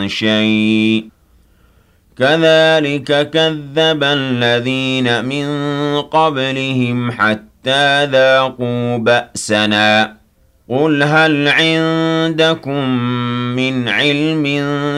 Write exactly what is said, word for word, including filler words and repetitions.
شيء كذلك كذب الذين من قبلهم حتى ذاقوا بأسنا قل هل عندكم من علم